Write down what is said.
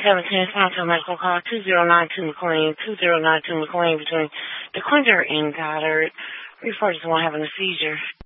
17, sponsor medical call 2092 McLean, 2092 McLean between DeQuinder and Goddard. Reports to one having a seizure.